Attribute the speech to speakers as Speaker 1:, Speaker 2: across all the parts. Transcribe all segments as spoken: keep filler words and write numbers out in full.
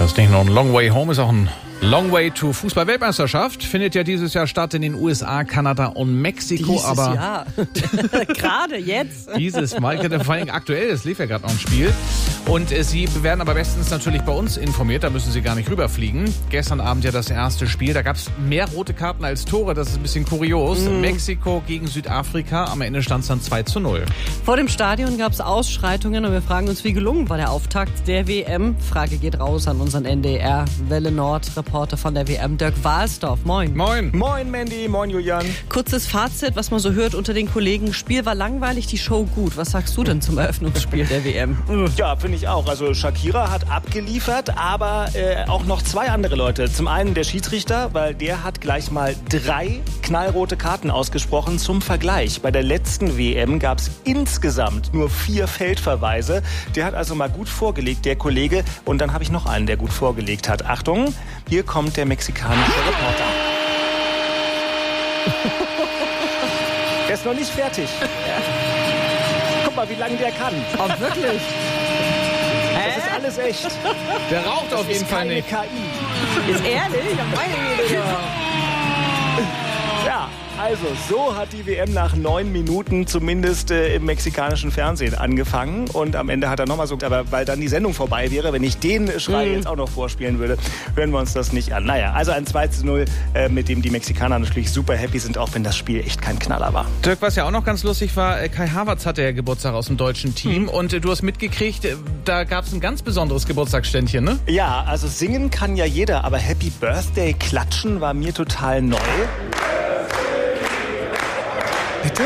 Speaker 1: Das ist nicht nur ein Long Way Home, ist auch ein Long Way to Fußball-Weltmeisterschaft. Findet ja dieses Jahr statt in den U S A, Kanada und Mexiko.
Speaker 2: Dieses
Speaker 1: aber
Speaker 2: Jahr. Gerade jetzt.
Speaker 1: Dieses Mal, vor allem aktuell, es lief ja gerade noch ein Spiel. Und äh, Sie werden aber bestens natürlich bei uns informiert, da müssen Sie gar nicht rüberfliegen. Gestern Abend ja das erste Spiel, da gab es mehr rote Karten als Tore, das ist ein bisschen kurios. Mm. Mexiko gegen Südafrika, am Ende stand es dann zwei zu null.
Speaker 2: Vor dem Stadion gab es Ausschreitungen und wir fragen uns, wie gelungen war der Auftakt der W M? Frage geht raus an unseren N D R Welle Nord Reporter von der W M, Dirk Wahlsdorf. Moin.
Speaker 1: Moin.
Speaker 3: Moin Mandy, moin Julian.
Speaker 2: Kurzes Fazit, was man so hört unter den Kollegen. Spiel war langweilig, die Show gut. Was sagst du denn zum Eröffnungsspiel der W M?
Speaker 3: Ja, finde ich auch. Also Shakira hat abgeliefert, aber äh, auch noch zwei andere Leute. Zum einen der Schiedsrichter, weil der hat gleich mal drei knallrote Karten ausgesprochen. Zum Vergleich, bei der letzten W M gab es insgesamt nur vier Feldverweise. Der hat also mal gut vorgelegt, der Kollege. Und dann habe ich noch einen, der gut vorgelegt hat. Achtung, hier kommt der mexikanische Reporter. Der ist noch nicht fertig. Guck mal, wie lange der kann.
Speaker 2: Oh, wirklich?
Speaker 3: Das ist alles echt.
Speaker 1: Der raucht
Speaker 3: das
Speaker 1: auf jeden
Speaker 3: ist
Speaker 1: Fall
Speaker 3: keine
Speaker 1: nicht.
Speaker 3: K I.
Speaker 2: Ist ehrlich? Ja, meine Güte.
Speaker 3: Ja, also so hat die W M nach neun Minuten zumindest äh, im mexikanischen Fernsehen angefangen. Und am Ende hat er nochmal so, aber weil dann die Sendung vorbei wäre, wenn ich den Schrei
Speaker 2: mhm.
Speaker 3: jetzt auch noch vorspielen würde, hören wir uns das nicht an. Naja, also ein zwei zu null, äh, mit dem die Mexikaner natürlich super happy sind, auch wenn das Spiel echt kein Knaller war.
Speaker 1: Dirk, was ja auch noch ganz lustig war, Kai Havertz hatte ja Geburtstag aus dem deutschen Team. Mhm. Und äh, du hast mitgekriegt, äh, da gab es ein ganz besonderes Geburtstagsständchen, ne?
Speaker 3: Ja, also singen kann ja jeder, aber Happy Birthday klatschen war mir total neu. Bitte?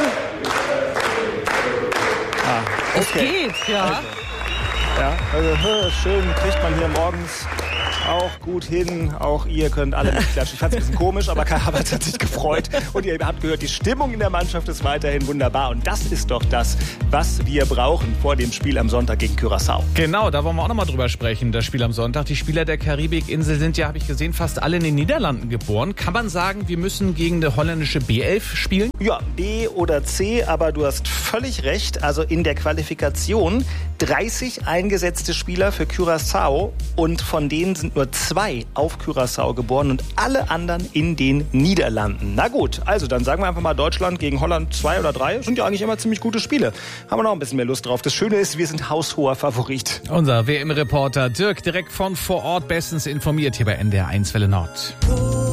Speaker 3: Ah, okay.
Speaker 2: Es geht, ja.
Speaker 3: Also, ja, also schön kriegt man hier morgens auch gut hin. Auch ihr könnt alle mitklatschen. Ich fand es ein bisschen komisch, aber Kai Havertz hat sich gefreut. Und ihr habt gehört, die Stimmung in der Mannschaft ist weiterhin wunderbar. Und das ist doch das, was wir brauchen vor dem Spiel am Sonntag gegen Curaçao.
Speaker 1: Genau, da wollen wir auch noch mal drüber sprechen, das Spiel am Sonntag. Die Spieler der Karibikinsel sind ja, habe ich gesehen, fast alle in den Niederlanden geboren. Kann man sagen, wir müssen gegen eine holländische B elf spielen?
Speaker 3: Ja, B oder C, aber du hast völlig recht. Also in der Qualifikation dreißig eingesetzte Spieler für Curaçao und von denen sind nur zwei auf Curaçao geboren und alle anderen in den Niederlanden. Na gut, also dann sagen wir einfach mal Deutschland gegen Holland zwei oder drei. Das sind ja eigentlich immer ziemlich gute Spiele. Haben wir noch ein bisschen mehr Lust drauf. Das Schöne ist, wir sind haushoher Favorit.
Speaker 1: Unser W M-Reporter Dirk direkt von vor Ort bestens informiert hier bei N D R eins Welle Nord.